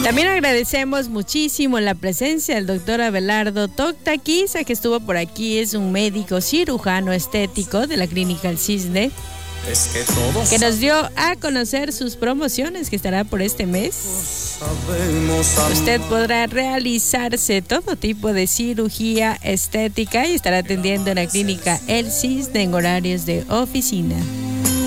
También agradecemos muchísimo la presencia del doctor Abelardo Toctaquiza, que estuvo por aquí. Es un médico cirujano estético de la Clínica El Cisne, que nos dio a conocer sus promociones que estará por este mes. Usted podrá realizarse todo tipo de cirugía estética y estará atendiendo en la Clínica El Cisne en horarios de oficina.